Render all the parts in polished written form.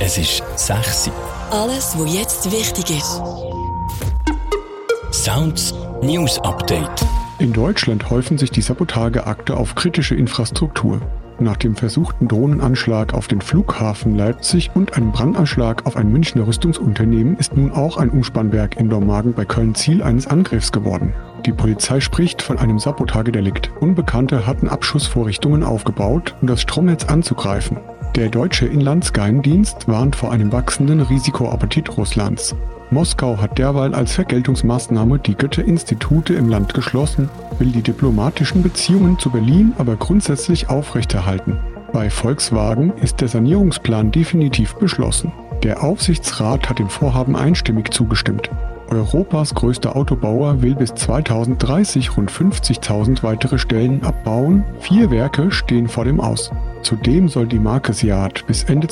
Es ist 6 Uhr. Alles, was jetzt wichtig ist. Sounds News Update. In Deutschland häufen sich die Sabotageakte auf kritische Infrastruktur. Nach dem versuchten Drohnenanschlag auf den Flughafen Leipzig und einem Brandanschlag auf ein Münchner Rüstungsunternehmen ist nun auch ein Umspannwerk in Dormagen bei Köln Ziel eines Angriffs geworden. Die Polizei spricht von einem Sabotagedelikt. Unbekannte hatten Abschussvorrichtungen aufgebaut, um das Stromnetz anzugreifen. Der deutsche Inlandsgeheimdienst warnt vor einem wachsenden Risikoappetit Russlands. Moskau hat derweil als Vergeltungsmaßnahme die Goethe-Institute im Land geschlossen, will die diplomatischen Beziehungen zu Berlin aber grundsätzlich aufrechterhalten. Bei Volkswagen ist der Sanierungsplan definitiv beschlossen. Der Aufsichtsrat hat dem Vorhaben einstimmig zugestimmt. Europas größter Autobauer will bis 2030 rund 50.000 weitere Stellen abbauen. 4 Werke stehen vor dem Aus. Zudem soll die Marke Seat bis Ende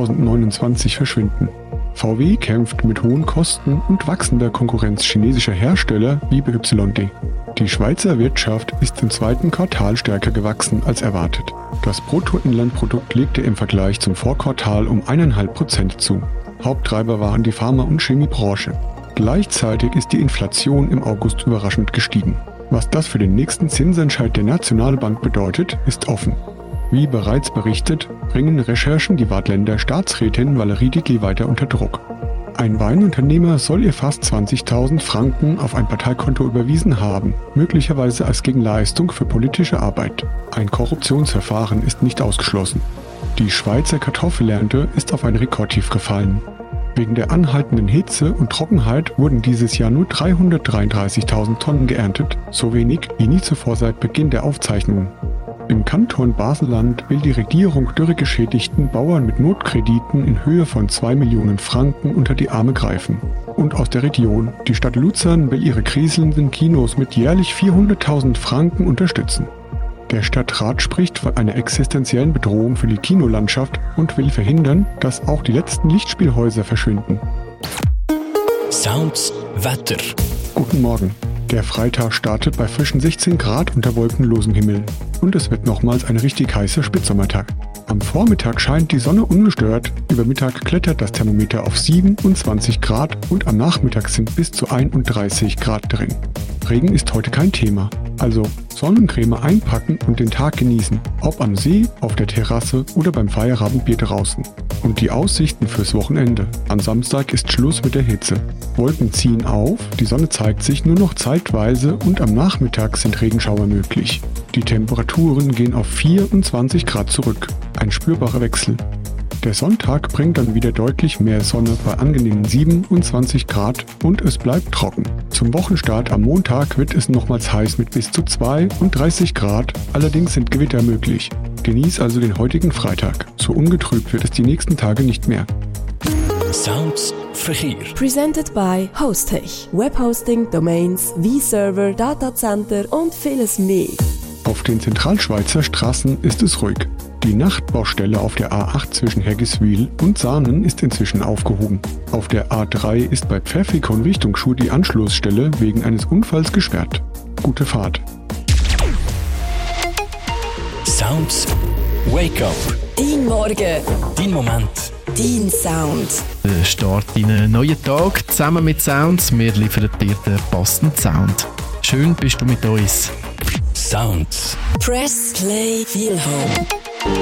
2029 verschwinden. VW kämpft mit hohen Kosten und wachsender Konkurrenz chinesischer Hersteller wie BYD. Die Schweizer Wirtschaft ist im zweiten Quartal stärker gewachsen als erwartet. Das Bruttoinlandprodukt legte im Vergleich zum Vorquartal um 1,5% zu. Haupttreiber waren die Pharma- und Chemiebranche. Gleichzeitig ist die Inflation im August überraschend gestiegen. Was das für den nächsten Zinsentscheid der Nationalbank bedeutet, ist offen. Wie bereits berichtet, bringen Recherchen die Waadtländer Staatsrätin Valerie Dickey weiter unter Druck. Ein Weinunternehmer soll ihr fast 20.000 Franken auf ein Parteikonto überwiesen haben, möglicherweise als Gegenleistung für politische Arbeit. Ein Korruptionsverfahren ist nicht ausgeschlossen. Die Schweizer Kartoffelernte ist auf ein Rekordtief gefallen. Wegen der anhaltenden Hitze und Trockenheit wurden dieses Jahr nur 333.000 Tonnen geerntet, so wenig wie nie zuvor seit Beginn der Aufzeichnungen. Im Kanton Basel-Land will die Regierung dürregeschädigten Bauern mit Notkrediten in Höhe von 2 Millionen Franken unter die Arme greifen. Und aus der Region, die Stadt Luzern will ihre kriselnden Kinos mit jährlich 400.000 Franken unterstützen. Der Stadtrat spricht von einer existenziellen Bedrohung für die Kinolandschaft und will verhindern, dass auch die letzten Lichtspielhäuser verschwinden. Sounds Wetter. Guten Morgen. Der Freitag startet bei frischen 16 Grad unter wolkenlosem Himmel. Und es wird nochmals ein richtig heißer Spätsommertag. Am Vormittag scheint die Sonne ungestört, über Mittag klettert das Thermometer auf 27 Grad und am Nachmittag sind bis zu 31 Grad drin. Regen ist heute kein Thema, also Sonnencreme einpacken und den Tag genießen, ob am See, auf der Terrasse oder beim Feierabendbier draußen. Und die Aussichten fürs Wochenende. Am Samstag ist Schluss mit der Hitze. Wolken ziehen auf, die Sonne zeigt sich nur noch zeitweise und am Nachmittag sind Regenschauer möglich. Die Temperaturen gehen auf 24 Grad zurück. Ein spürbarer Wechsel. Der Sonntag bringt dann wieder deutlich mehr Sonne bei angenehmen 27 Grad und es bleibt trocken. Zum Wochenstart am Montag wird es nochmals heiß mit bis zu 32 Grad, allerdings sind Gewitter möglich. Genieß also den heutigen Freitag. So ungetrübt wird es die nächsten Tage nicht mehr. Sounds Verkehr. Presented by Hostech. Webhosting, Domains, V-Server, Datacenter und vieles mehr. Auf den Zentralschweizer Straßen ist es ruhig. Die Nachtbaustelle auf der A8 zwischen Hergiswil und Saanen ist inzwischen aufgehoben. Auf der A3 ist bei Pfäffikon Richtung Chur die Anschlussstelle wegen eines Unfalls gesperrt. Gute Fahrt. Sounds Wake Up. Dein Morgen. Dein Moment. Dein Sound. Start in einen neuen Tag zusammen mit Sounds. Wir liefern dir den passenden Sound. Schön bist du mit uns. Sounds. Press Play Feel Home.